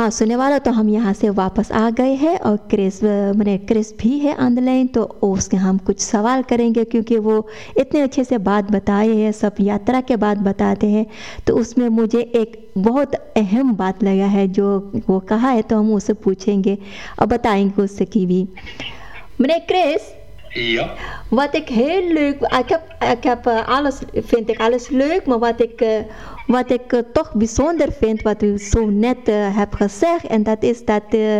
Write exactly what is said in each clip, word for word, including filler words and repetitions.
हाँ सुनने वालों, तो हम यहाँ से वापस आ गए हैं और क्रिस मैंने क्रिस भी है ऑन द लाइन, तो उसके हम कुछ सवाल करेंगे क्योंकि वो इतने अच्छे से बात बताए हैं, सब यात्रा के बाद बताते हैं। तो उसमें मुझे एक बहुत अहम बात लगा है जो वो कहा है, तो हम उससे पूछेंगे और बताएंगे उससे की भी। Meneer Chris, Ja. wat ik heel leuk, ik heb, ik heb uh, alles, vind ik alles leuk, maar wat ik, uh, wat ik uh, toch bijzonder vind, wat u zo net uh, hebt gezegd, en dat is dat uh,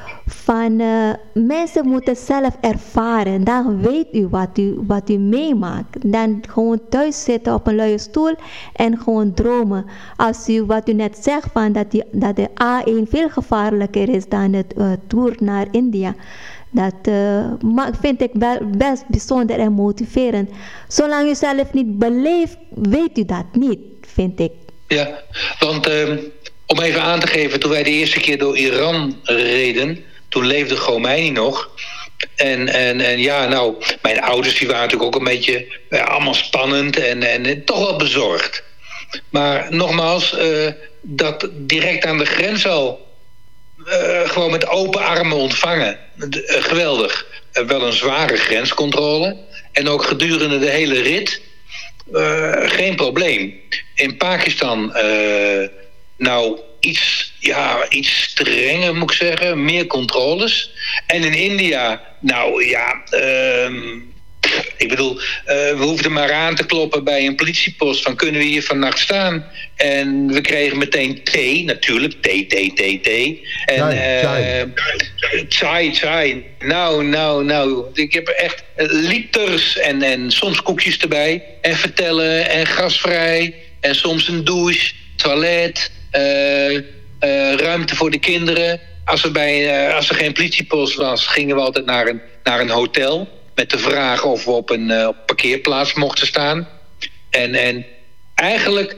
van uh, mensen moeten zelf ervaren, dan weet u wat u, wat u meemaakt. Dan gewoon thuis zitten op een luie stoel en gewoon dromen. Als u wat u net zegt van dat, die, dat de A één veel gevaarlijker is dan het uh, tour naar India. Dat uh, vind ik wel best bijzonder en motiverend. Zolang u zelf niet beleeft, weet u dat niet, vind ik. Ja, want uh, om even aan te geven, toen wij de eerste keer door Iran reden, toen leefde Khomeini nog. En, en, en ja, nou, mijn ouders die waren natuurlijk ook een beetje uh, allemaal spannend en, en, en toch wel bezorgd. Maar nogmaals, uh, dat direct aan de grens al uh, gewoon met open armen ontvangen. Uh, geweldig. Uh, wel een zware grenscontrole. En ook gedurende de hele rit uh, geen probleem. In Pakistan, uh, nou, iets, ja, iets strenger moet ik zeggen. Meer controles. En in India, nou ja, uh, ik bedoel, uh, we hoefden maar aan te kloppen bij een politiepost van kunnen we hier vannacht staan? En we kregen meteen thee, natuurlijk, thee, thee, thee, thee. En chai, uh, chai, chai. Nou, nou, nou, ik heb echt liters en, en soms koekjes erbij. En vertellen en gasvrij en soms een douche, toilet, uh, uh, ruimte voor de kinderen. Als er, bij, uh, als er geen politiepost was, gingen we altijd naar een, naar een hotel. Met de vraag of we op een uh, parkeerplaats mochten staan. En, en eigenlijk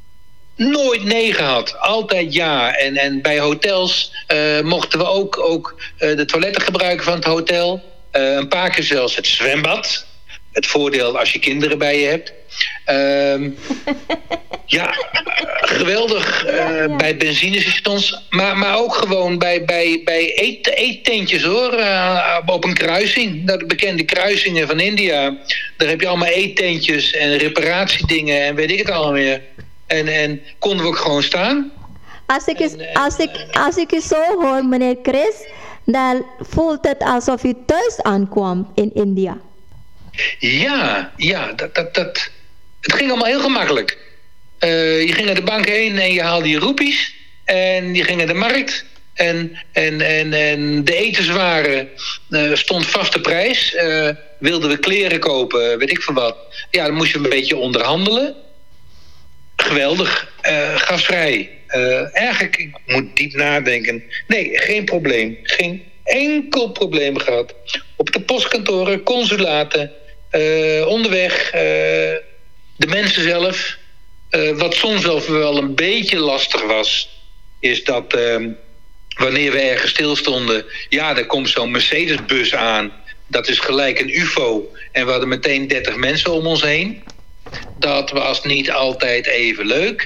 nooit nee gehad. Altijd ja. En, en bij hotels uh, mochten we ook, ook uh, de toiletten gebruiken van het hotel. Uh, een paar keer zelfs het zwembad. Het voordeel als je kinderen bij je hebt. Uh, ja, geweldig uh, bij benzinestations. Maar, maar ook gewoon bij, bij, bij eet, eettentjes hoor. Uh, op een kruising. De bekende kruisingen van India. Daar heb je allemaal eettentjes en reparatiedingen en weet ik het allemaal meer. En, en konden we ook gewoon staan. Als ik, en, en, als, ik, als ik u zo hoor, meneer Chris, dan voelt het alsof u thuis aankwam in India. Ja, ja, dat, dat, dat, het ging allemaal heel gemakkelijk. Uh, je ging naar de bank heen en je haalde je roepies. En je ging naar de markt. En, en, en, en de etenswaren uh, stond vaste prijs. Uh, wilden we kleren kopen, weet ik veel wat. Ja, dan moest je een beetje onderhandelen. Geweldig, uh, gasvrij. Uh, eigenlijk, ik moet diep nadenken. Nee, geen probleem. Geen enkel probleem gehad. Op de postkantoren, consulaten, uh, onderweg, uh, de mensen zelf. Uh, wat soms wel, wel een beetje lastig was, is dat uh, wanneer we ergens stilstonden, ja, er komt zo'n Mercedes-bus aan. Dat is gelijk een U F O. En we hadden meteen dertig mensen om ons heen. Dat was niet altijd even leuk.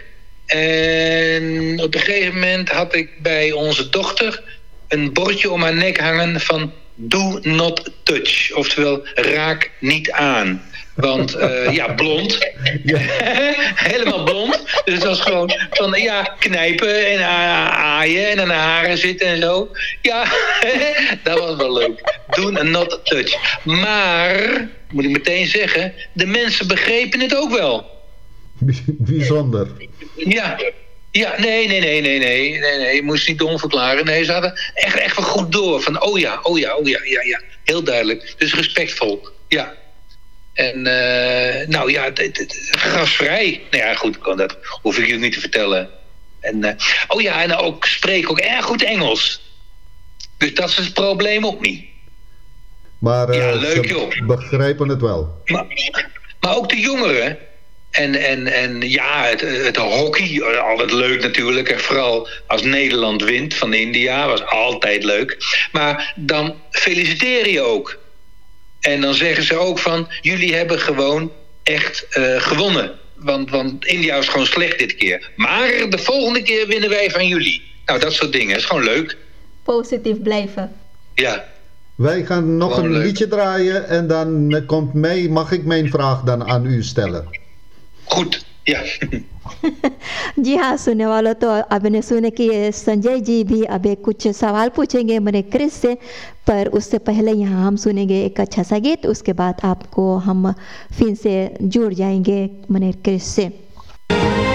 En op een gegeven moment had ik bij onze dochter een bordje om haar nek hangen van do not touch. Oftewel, raak niet aan. Want uh, ja, blond. Ja. Helemaal blond. Dus het was gewoon van ja, knijpen en aaien en aan de haren zitten en zo. Ja, dat was wel leuk. Do not touch. Maar, moet ik meteen zeggen, de mensen begrepen het ook wel. Bijzonder. Ja. Ja, nee, nee, nee, nee, nee, nee, nee, je moest niet dom verklaren. Nee, ze hadden echt, echt wel goed door. Van, oh ja, oh ja, oh ja, ja, ja. Heel duidelijk. Dus respectvol, ja. En, uh, nou ja, d- d- d- gasvrij. Nou ja, goed, dat hoef ik jullie niet te vertellen. En, uh, oh ja, en ook spreken ook erg goed Engels. Dus dat is het probleem ook niet. Maar uh, ja, leuk, ze joh. begrijpen het wel. Maar, maar ook de jongeren. En, en, en ja, het, het hockey, altijd leuk natuurlijk. En vooral als Nederland wint van India, was altijd leuk. Maar dan feliciteer je ook. En dan zeggen ze ook van, jullie hebben gewoon echt uh, gewonnen. Want, want India was gewoon slecht dit keer. Maar de volgende keer winnen wij van jullie. Nou, dat soort dingen. Het is gewoon leuk. Positief blijven. Ja. Wij gaan nog Gewoon een leuk. liedje draaien en dan eh, komt mee, mag ik mijn vraag dan aan u stellen? Goed, ja. जी हाँ, सुनने वालों तो आपने सुने कि संजय जी भी अभी कुछ सवाल पूछेंगे मने क्रिस से, पर उससे पहले यहाँ हम सुनेंगे एक अच्छा सा गीत, उसके बाद आपको हम फिर से जुड़ जाएंगे मने क्रिस से।